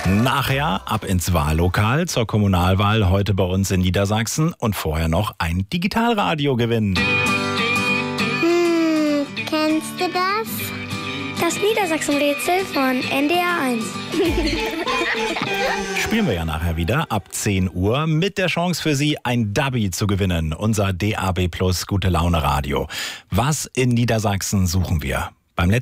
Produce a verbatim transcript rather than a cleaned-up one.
Nachher ab ins Wahllokal zur Kommunalwahl heute bei uns in Niedersachsen und vorher noch ein Digitalradio gewinnen. Hm, kennst du das? Das Niedersachsen-Rätsel von N D R eins. Spielen wir ja nachher wieder ab zehn Uhr mit der Chance für Sie, ein Dubby zu gewinnen. Unser D A B Plus Gute Laune Radio. Was in Niedersachsen suchen wir? Beim letzten